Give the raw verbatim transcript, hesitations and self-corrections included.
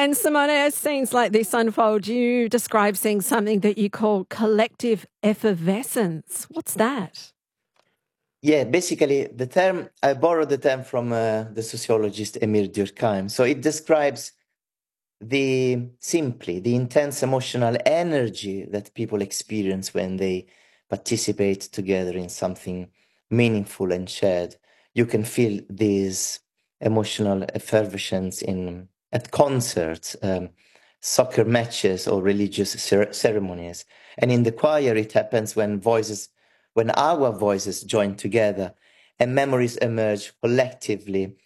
And Simone, as scenes like this unfold, you describe seeing something that you call collective effervescence. What's that? Yeah, basically the term, I borrowed the term from uh, the sociologist Emile Durkheim. So it describes the simply the intense emotional energy that people experience when they participate together in something meaningful and shared. You can feel this emotional effervescence in at concerts, um, soccer matches, or religious cer- ceremonies. And in the choir, it happens when voices, when our voices join together, and memories emerge collectively